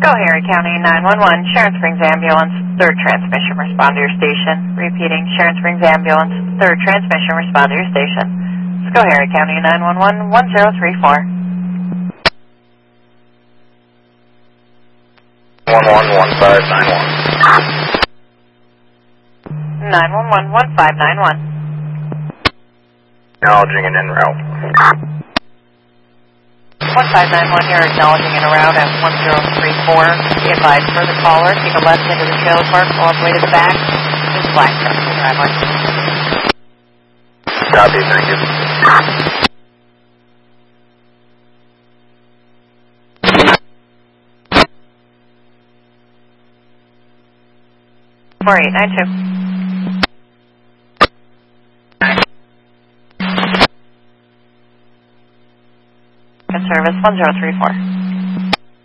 Schoharie County 911, Sharon Springs Ambulance, 3rd Transmission, respond to your station. Repeating, Sharon Springs Ambulance, 3rd Transmission, respond to your station. Schoharie County 911, 1034. 111591. 911-1591. Acknowledging an en route. 1591, you're acknowledging in a route at 1034. Be advised, further caller, take a left into the trailer park all the way to the back. Just black truck in the driveway. Copy, thank you. 4892. Service 1034.